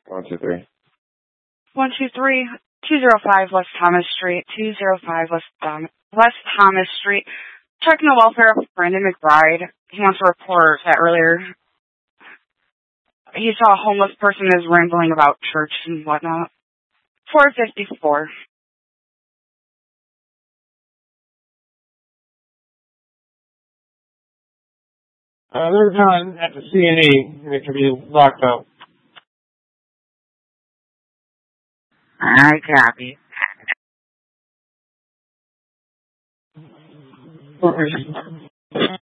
123. 123, 205 West Thomas Street, 205 West Thomas Street. Checking the welfare of Brandon McBride. He wants to report that earlier he saw a homeless person is rambling about church and whatnot. 454. They're down at the C&E, and it can be locked up. I copy.